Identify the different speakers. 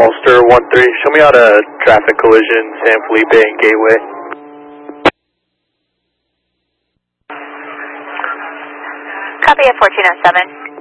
Speaker 1: Ulster 1-3, show me out a traffic collision, San Felipe and Gateway.
Speaker 2: Copy at 1407.